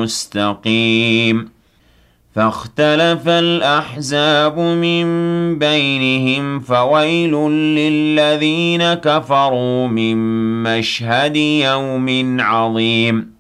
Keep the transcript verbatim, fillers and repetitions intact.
مستقيم فاختلف الأحزاب من بينهم فويل للذين كفروا من مشهد يوم عظيم